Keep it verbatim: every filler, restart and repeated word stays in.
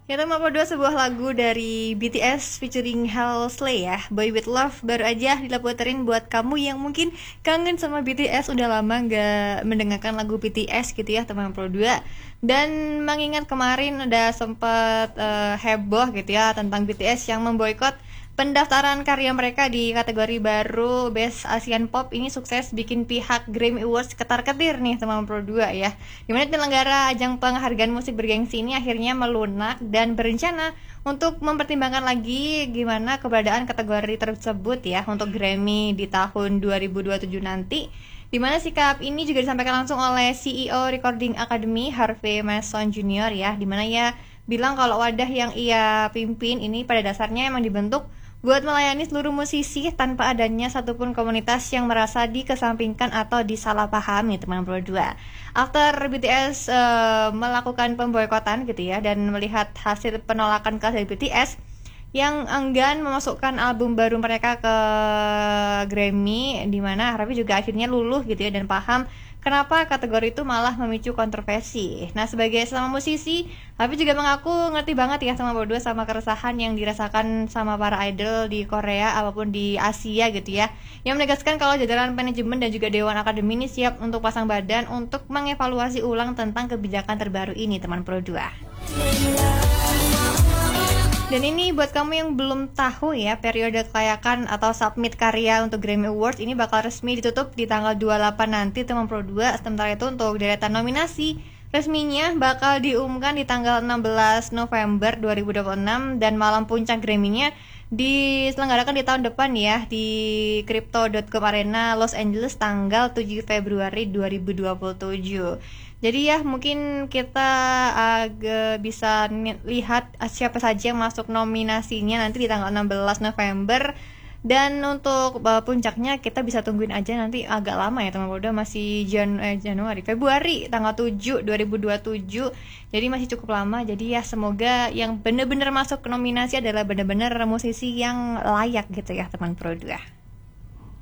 Ya, teman Pro dua, sebuah lagu dari B T S featuring Halsey ya, Boy With Love, baru aja diputerin buat kamu yang mungkin kangen sama B T S, udah lama gak mendengarkan lagu B T S gitu ya teman Pro dua. Dan mengingat kemarin udah sempet uh, heboh gitu ya tentang B T S yang memboikot pendaftaran karya mereka di kategori baru Best Asian Pop. Ini sukses bikin pihak Grammy Awards ketar-ketir nih teman Pro dua ya, dimana penyelenggara ajang penghargaan musik bergengsi ini akhirnya melunak dan berencana untuk mempertimbangkan lagi gimana keberadaan kategori tersebut ya untuk Grammy di tahun dua ribu dua puluh tujuh nanti. Dimana sikap ini juga disampaikan langsung oleh C E O Recording Academy Harvey Mason Junior ya, dimana ia bilang kalau wadah yang ia pimpin ini pada dasarnya emang dibentuk buat melayani seluruh musisi tanpa adanya satupun komunitas yang merasa dikesampingkan atau disalahpahami teman Pro dua. After B T S uh, melakukan pemboikotan gitu ya dan melihat hasil penolakan keras dari B T S yang enggan memasukkan album baru mereka ke Grammy, di mana Harvey juga akhirnya luluh gitu ya dan paham kenapa kategori itu malah memicu kontroversi. Nah, sebagai sama musisi, Harvey juga mengaku ngerti banget ya sama berdua sama keresahan yang dirasakan sama para idol di Korea apapun di Asia gitu ya. Yang menegaskan kalau jajaran manajemen dan juga Dewan Akademi ini siap untuk pasang badan untuk mengevaluasi ulang tentang kebijakan terbaru ini teman Pro dua. Dan ini buat kamu yang belum tahu ya, periode kelayakan atau submit karya untuk Grammy Awards ini bakal resmi ditutup di tanggal dua puluh delapan nanti teman Pro dua. Sementara itu untuk deretan nominasi resminya bakal diumumkan di tanggal enam belas November dua ribu dua puluh enam dan malam puncak Grammy-nya diselenggarakan di tahun depan ya di Crypto dot com Arena Los Angeles tanggal tujuh Februari dua ribu dua puluh tujuh. Jadi ya mungkin kita agak bisa lihat siapa saja yang masuk nominasinya nanti di tanggal enam belas November. Dan untuk uh, puncaknya kita bisa tungguin aja nanti agak lama ya teman-teman, udah masih Jan eh, Januari Februari tanggal tujuh dua ribu dua puluh tujuh. Jadi masih cukup lama. Jadi ya semoga yang benar-benar masuk ke nominasi adalah benar-benar musisi yang layak gitu ya teman Pro dua.